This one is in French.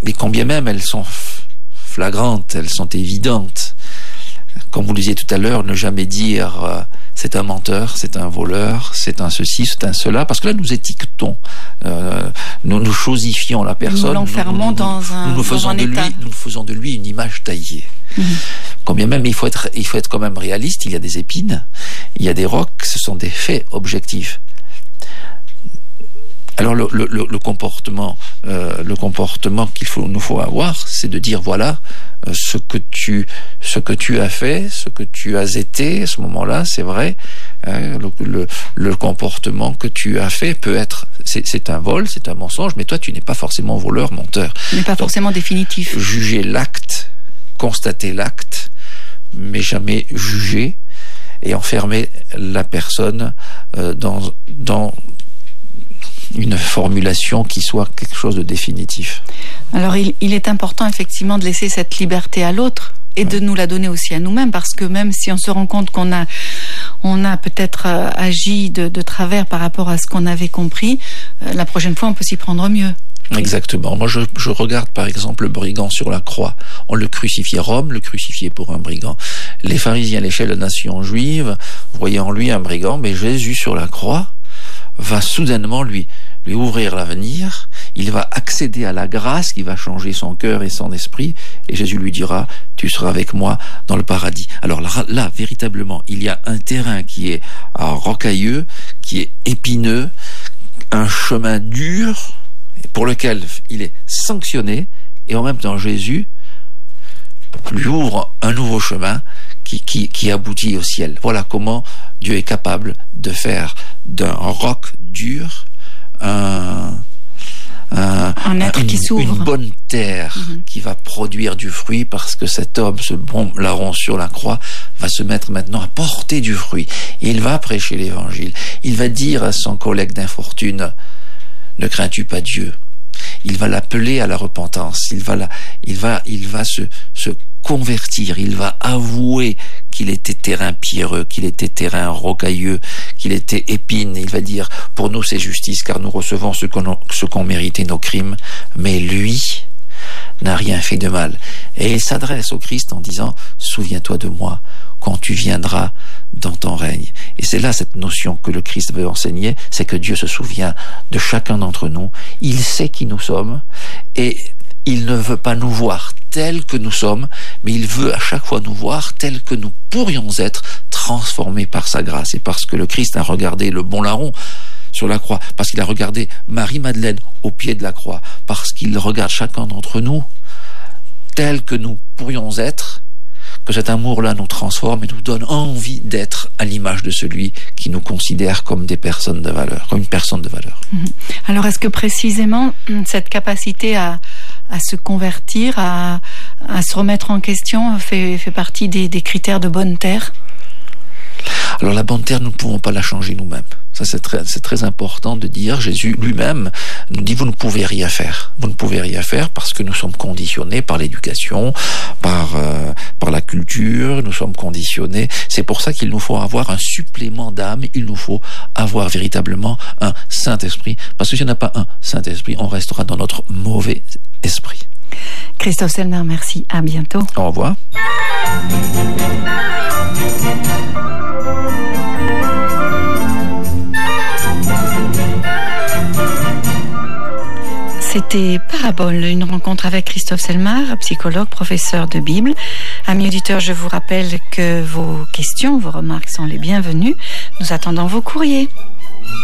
mais quand bien même elles sont flagrantes, elles sont évidentes. Comme vous le disiez tout à l'heure, ne jamais dire c'est un menteur, c'est un voleur, c'est un ceci, c'est un cela, parce que là nous étiquetons, nous chosifions la personne, nous l'enfermons dans un état. Nous faisons de lui une image taillée. Quand bien même il faut être quand même réaliste, il y a des épines, il y a des rocs, ce sont des faits objectifs. Alors le comportement nous faut avoir, c'est de dire voilà ce que tu as fait, ce que tu as été à ce moment-là, c'est vrai. Le comportement que tu as fait peut être c'est un vol, c'est un mensonge, mais toi tu n'es pas forcément voleur, menteur. Mais pas forcément définitif. Juger l'acte, constater l'acte, mais jamais juger et enfermer la personne dans une formulation qui soit quelque chose de définitif. Alors il est important effectivement de laisser cette liberté à l'autre et de nous la donner aussi à nous-mêmes, parce que même si on se rend compte qu'on a peut-être agi de travers par rapport à ce qu'on avait compris, la prochaine fois on peut s'y prendre mieux. Exactement. Moi, je regarde par exemple le brigand sur la croix. On le crucifiait, Rome le crucifiait pour un brigand. Les pharisiens, à l'échelle de la nation juive, voyaient en lui un brigand, mais Jésus sur la croix va soudainement lui ouvrir l'avenir, il va accéder à la grâce qui va changer son cœur et son esprit, et Jésus lui dira « Tu seras avec moi dans le paradis ». Alors là, véritablement, il y a un terrain qui est rocailleux, qui est épineux, un chemin dur, pour lequel il est sanctionné, et en même temps Jésus lui ouvre un nouveau chemin qui aboutit au ciel. Voilà comment Dieu est capable de faire d'un roc dur un être qui s'ouvre, une bonne terre qui va produire du fruit, parce que cet homme, ce bon larron sur la croix, va se mettre maintenant à porter du fruit. Et il va prêcher l'évangile. Il va dire à son collègue d'infortune, ne crains-tu pas Dieu? Il va l'appeler à la repentance. Il va se convertir. Il va avouer qu'il était terrain pierreux, qu'il était terrain rocailleux, qu'il était épine. Il va dire, pour nous c'est justice, car nous recevons ce qu'ont mérité nos crimes, mais lui n'a rien fait de mal. Et il s'adresse au Christ en disant, souviens-toi de moi quand tu viendras dans ton règne. Et c'est là cette notion que le Christ veut enseigner, c'est que Dieu se souvient de chacun d'entre nous, il sait qui nous sommes, et il ne veut pas nous voir tels que nous sommes, mais il veut à chaque fois nous voir tels que nous pourrions être, transformés par sa grâce. Et parce que le Christ a regardé le bon larron sur la croix, parce qu'il a regardé Marie-Madeleine au pied de la croix, parce qu'il regarde chacun d'entre nous tels que nous pourrions être, que cet amour-là nous transforme et nous donne envie d'être à l'image de celui qui nous considère comme des personnes de valeur, comme une personne de valeur. Alors, est-ce que précisément cette capacité à se convertir, à se remettre en question, fait partie des critères de bonne terre? Alors la bonne terre, nous ne pouvons pas la changer nous-mêmes. Ça, c'est très important de dire. Jésus lui-même nous dit, vous ne pouvez rien faire. Vous ne pouvez rien faire parce que nous sommes conditionnés par l'éducation, par la culture, nous sommes conditionnés. C'est pour ça qu'il nous faut avoir un supplément d'âme, il nous faut avoir véritablement un Saint-Esprit. Parce que s'il n'y en a pas un Saint-Esprit, on restera dans notre mauvais esprit. Christophe Selmer, merci. À bientôt. Au revoir. C'était Parabole, une rencontre avec Christophe Selmer, psychologue, professeur de Bible. Amis auditeurs, je vous rappelle que vos questions, vos remarques sont les bienvenues. Nous attendons vos courriers.